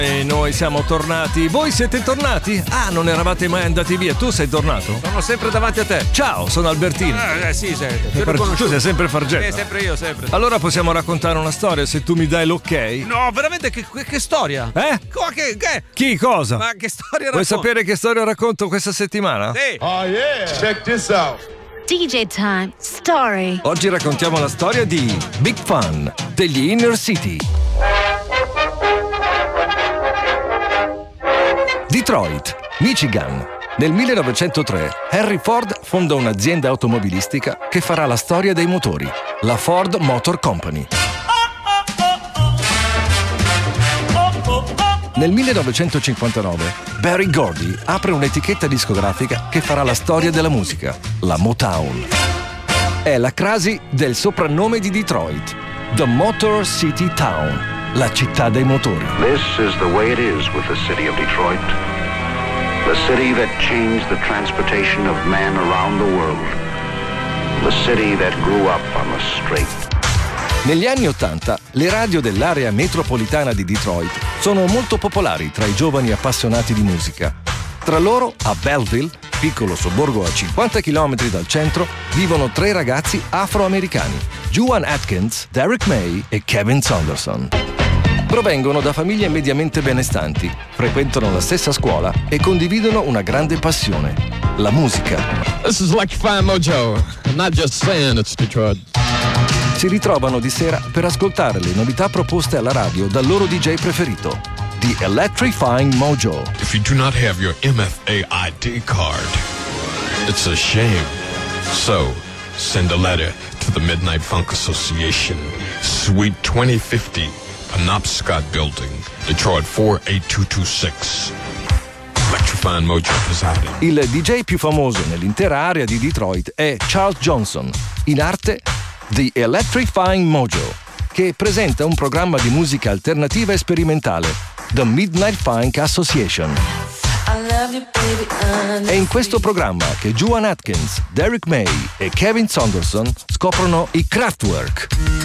E noi siamo tornati. Voi siete tornati? Ah, non eravate mai andati via. Tu sei tornato? Sono sempre davanti a te. Ciao, sono Albertino. Sì, sei. Tu sei sempre Fargetta. Sempre io, sempre. Allora possiamo raccontare una storia se tu mi dai l'ok? No, veramente che storia? Eh? Che? Chi? Cosa? Ma che storia Vuoi racconti? sapere che storia racconto questa settimana? Sì. Oh yeah, check this out. DJ Time Story. Oggi raccontiamo la storia di Big Fun degli Inner City. Detroit, Michigan. Nel 1903 Henry Ford fonda un'azienda automobilistica che farà la storia dei motori, la Ford Motor Company. Nel 1959 Berry Gordy apre un'etichetta discografica che farà la storia della musica, la Motown. È la crasi del soprannome di Detroit, The Motor City Town, la città dei motori. This is the way it is with the city of Detroit. The city that changed the transportation of man around the world. The city that grew up on the straight. Negli anni '80 le radio dell'area metropolitana di Detroit sono molto popolari tra i giovani appassionati di musica. Tra loro, a Belleville, piccolo sobborgo a 50 km dal centro, vivono 3 ragazzi afroamericani, Juwan Atkins, Derek May e Kevin Saunderson. Provengono da famiglie mediamente benestanti, frequentano la stessa scuola e condividono una grande passione, la musica. This is Electrifying Mojo. I'm not just saying it's Detroit. Si ritrovano di sera per ascoltare le novità proposte alla radio dal loro DJ preferito, The Electrifying Mojo. If you do not have your MFA ID card, it's a shame. So, send a letter to the Midnight Funk Association, Suite 2050, Penobscot Building, Detroit 48226. Electrifying Mojo presiding. Il DJ più famoso nell'intera area di Detroit è Charles Johnson, in arte The Electrifying Mojo, che presenta un programma di musica alternativa e sperimentale, The Midnight Funk Association. È in questo programma che Juwan Atkins, Derek May e Kevin Saunderson scoprono i Kraftwerk.